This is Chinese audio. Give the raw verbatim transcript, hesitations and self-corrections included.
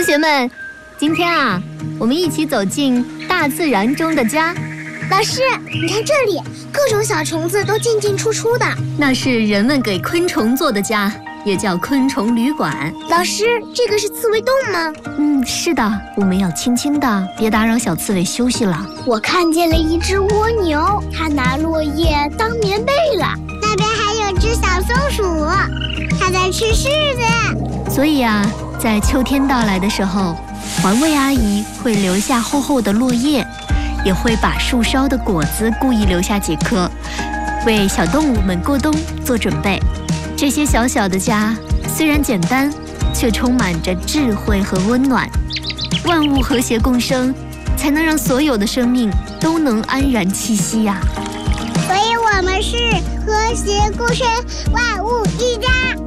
学们，今天啊，我们一起走进大自然中的家。 老师，你看这里，各种小虫子都进进出出的。 那是人们给昆虫做的家，也叫昆虫旅馆。 老师，这个是刺猬洞吗？ 嗯，是的，我们要轻轻的，别打扰小刺猬休息了。 我看见了一只蜗牛，它拿落叶当棉被了。那边还有只小松鼠，它在吃柿子。 所以啊，在秋天到来的时候，环卫阿姨会留下厚厚的落叶，也会把树梢的果子故意留下几颗，为小动物们过冬做准备。这些小小的家虽然简单，却充满着智慧和温暖。万物和谐共生，才能让所有的生命都能安然栖息呀、 所以我们是和谐共生，万物一家。